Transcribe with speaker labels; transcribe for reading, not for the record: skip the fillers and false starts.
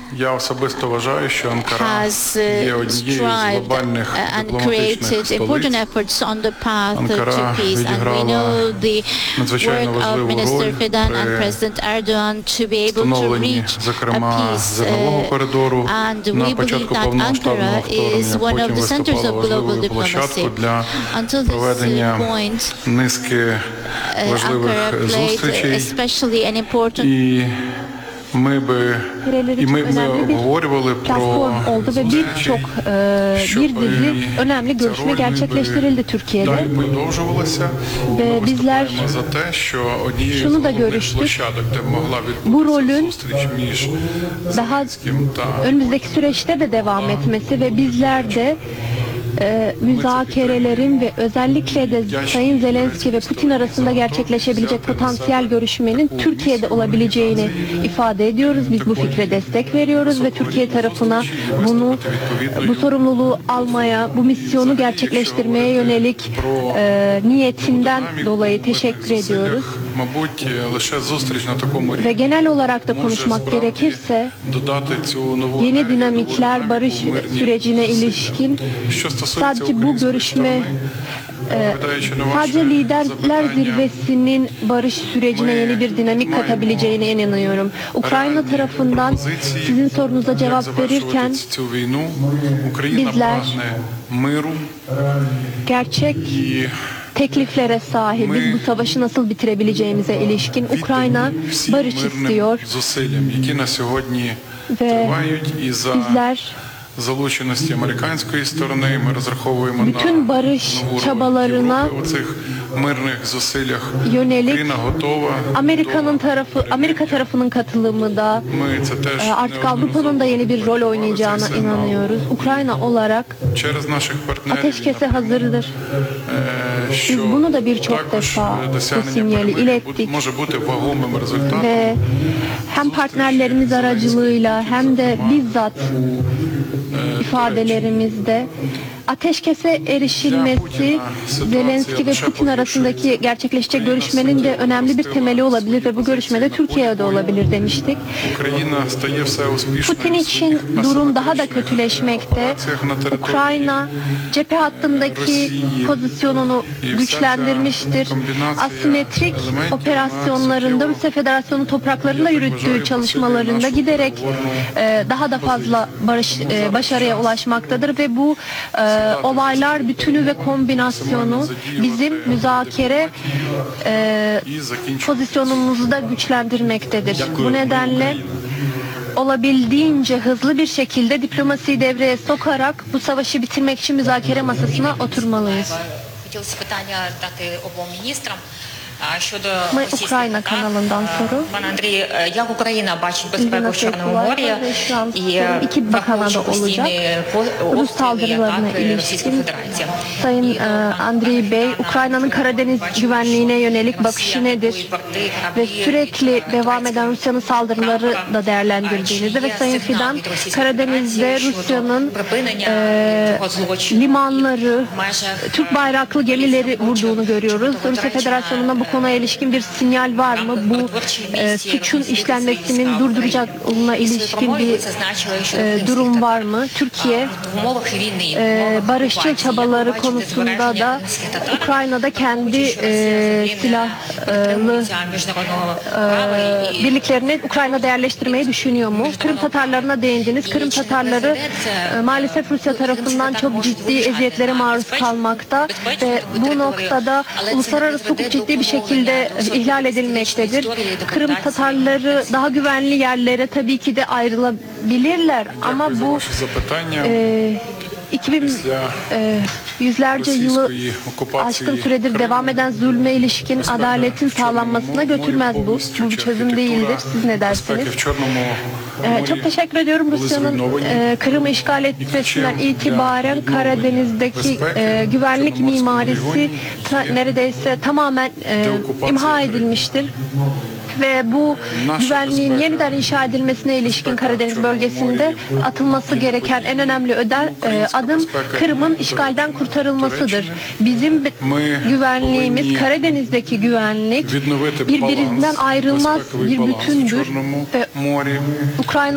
Speaker 1: Я особисто вважаю, що Анкара є однією з
Speaker 2: strived
Speaker 1: глобальних
Speaker 2: and
Speaker 1: дипломатичних
Speaker 2: created important
Speaker 1: столиць.
Speaker 2: efforts on the path to
Speaker 1: Анкара
Speaker 2: peace. And we
Speaker 1: відіграла
Speaker 2: know the
Speaker 1: надзвичайно
Speaker 2: work of
Speaker 1: важливу
Speaker 2: Minister
Speaker 1: роль
Speaker 2: Fidan and
Speaker 1: при
Speaker 2: President Erdogan to be able to
Speaker 1: встановленні,
Speaker 2: reach a
Speaker 1: зокрема,
Speaker 2: peace.
Speaker 1: зернового коридору
Speaker 2: And
Speaker 1: на
Speaker 2: we believe
Speaker 1: початку
Speaker 2: that
Speaker 1: повномасштабного
Speaker 2: Ankara is
Speaker 1: вторгнення.
Speaker 2: one of
Speaker 1: Потім
Speaker 2: the centers
Speaker 1: виступала
Speaker 2: of global
Speaker 1: важливою площадкою
Speaker 2: diplomacy.
Speaker 1: для
Speaker 2: Until this
Speaker 1: проведення
Speaker 2: point,
Speaker 1: низки важливих
Speaker 2: Ankara played
Speaker 1: зустрічей.
Speaker 2: especially an important
Speaker 1: І ми обговорювали про
Speaker 3: platform oldu ve birçok bir dizi önemli görüşme gerçekleştirildi Türkiye'de.
Speaker 1: Далі продовжувалося.
Speaker 3: Ve bizler
Speaker 1: За те, що однією з
Speaker 3: şunu da
Speaker 1: головних
Speaker 3: görüştük.
Speaker 1: площадок, де могла
Speaker 3: Bu
Speaker 1: відбутися
Speaker 3: rolün
Speaker 1: зустріч між
Speaker 3: daha
Speaker 1: Зеленським та
Speaker 3: önümüzdeki süreçte de devam etmesi ve bizler de müzakerelerin ve özellikle de Sayın Zelenski ve Putin arasında gerçekleşebilecek potansiyel görüşmenin Türkiye'de olabileceğini ifade ediyoruz. Biz bu fikre destek veriyoruz ve Türkiye tarafına bu sorumluluğu almaya, bu misyonu gerçekleştirmeye yönelik niyetinden dolayı teşekkür ediyoruz.
Speaker 1: Мабуть, лише зустріч на такому
Speaker 3: Ve
Speaker 1: рівні
Speaker 3: genel olarak da
Speaker 1: може
Speaker 3: konuşmak
Speaker 1: справді
Speaker 3: gerekirse
Speaker 1: додати цю нову
Speaker 3: yeni
Speaker 1: енергію,
Speaker 3: dinamikler, barış
Speaker 1: мирні
Speaker 3: sürecine
Speaker 1: зусилля.
Speaker 3: ilişkin
Speaker 1: Що стосується
Speaker 3: sadece bu
Speaker 1: української
Speaker 3: görüşme
Speaker 1: сторони, відповідаючи на
Speaker 3: sadece
Speaker 1: ваше
Speaker 3: liderler
Speaker 1: запитання,
Speaker 3: zirvesinin barış sürecine yeni bir dinamik katabileceğine inanıyorum. Ukrayna tarafından sizin sorunuza
Speaker 1: як
Speaker 3: cevap
Speaker 1: завершувати
Speaker 3: verirken
Speaker 1: цю війну, Україна
Speaker 3: bizler
Speaker 1: прагне миру
Speaker 3: gerçek
Speaker 1: і
Speaker 3: tekliflere sahibiz. Bu savaşı nasıl bitirebileceğimize ilişkin Ukrayna
Speaker 1: віддані всім
Speaker 3: barış
Speaker 1: мирним
Speaker 3: istiyor
Speaker 1: зусиллям, які на сьогодні
Speaker 3: ve
Speaker 1: тривають, і за
Speaker 3: bizler
Speaker 1: залученості американської сторони ми розраховуємо
Speaker 3: bütün
Speaker 1: на
Speaker 3: barış
Speaker 1: нову роль
Speaker 3: çabalarına
Speaker 1: Європи у цих мирних зусиллях.
Speaker 3: yönelik
Speaker 1: Україна готова.
Speaker 3: Amerika tarafının katılımı da
Speaker 1: Ми це теж
Speaker 3: artık Avrupa'nın da yeni bir rol oynayacağına inanıyoruz. Ukrayna olarak
Speaker 1: через наших партнерів.
Speaker 3: ateşkese hazırdır. Biz bunu da birçok defa bu sinyali ilettik
Speaker 1: може бути вагомим результатом.
Speaker 3: ve hem partnerlerimiz aracılığıyla hem de bizzat ifadelerimizde ateşkese erişilmesi Zelenski ve Putin arasındaki gerçekleşecek görüşmenin de önemli bir temeli olabilir ve bu görüşmede Türkiye'de olabilir demiştik.
Speaker 1: Україна стає все успішною
Speaker 3: Putin
Speaker 1: в
Speaker 3: için
Speaker 1: своїх
Speaker 3: durum daha da
Speaker 1: асиметричних
Speaker 3: kötüleşmekte.
Speaker 1: операціях на території
Speaker 3: Ukrayna cephe hattındaki pozisyonunu güçlendirmiştir. Asimetrik operasyonlarında Rusya Federasyonu topraklarında yürüttüğü çalışmalarında giderek daha da fazla başarıya ulaşmaktadır ve bu olaylar bütünü ve kombinasyonu bizim müzakere pozisyonumuzu da güçlendirmektedir. Bu nedenle olabildiğince hızlı bir şekilde diplomasiyi devreye sokarak bu savaşı bitirmek için müzakere masasına oturmalıyız.
Speaker 4: Хотілося питання дати обом міністрам щодо
Speaker 3: Ми
Speaker 4: російських
Speaker 3: Україна
Speaker 4: атак.
Speaker 3: каналından soru.
Speaker 4: Пане Андрій, як Україна бачить безпеку в
Speaker 3: İlgin
Speaker 4: Чорному морі і
Speaker 3: iki bakana da
Speaker 4: враховуючи
Speaker 3: olacak.
Speaker 4: постійні
Speaker 3: Rus
Speaker 4: обстріли і
Speaker 3: saldırılarına
Speaker 4: атаки Російської
Speaker 3: ilişkin
Speaker 4: Федерації?
Speaker 3: Sayın Andriy Bey, Ukrayna'nın Karadeniz güvenliğine yönelik bakışı nedir? Ve sürekli devam eden Rusya'nın saldırıları da değerlendirdiğinizde ve Sayın Fidan, Karadeniz'de Rusya'nın limanları, Türk bayraklı gemileri vurduğunu görüyoruz. Rusya Federasyonu'na bu konuya ilişkin bir sinyal var mı? Bu suçun işlenmesinin durduracağına ilişkin bir durum var mı? Türkiye barışçıl çabaları konusunda da Ukrayna'da kendi silahlı birliklerini Ukrayna'da yerleştirmeyi düşünüyor mu? Kırım Tatarlarına değindiniz. Kırım Tatarları maalesef Rusya tarafından çok ciddi eziyetlere maruz kalmakta ve bu noktada uluslararası hukuk ciddi bir şekilde ihlal edilmektedir. Kırım Tatarları daha güvenli yerlere tabii ki de ayrılabilirler ama bu 2000 yüzlerce yılı aşkın süredir devam eden zulme ilişkin adaletin sağlanmasına götürmez bu. Bu bir çözüm değildir. Siz ne dersiniz? Çok teşekkür ediyorum. Rusya'nın Kırım'ı işgal etmesinden itibaren Karadeniz'deki güvenlik mimarisi neredeyse tamamen imha edilmiştir. Ve bu güvenliğin yeniden inşa edilmesine ilişkin Karadeniz bölgesinde atılması gereken en önemli adım Kırım'ın işgalden kurtarılmasıdır. Bizim güvenliğimiz, Karadeniz'deki güvenlik birbirinden ayrılmaz bir bütündür ve Ukrayna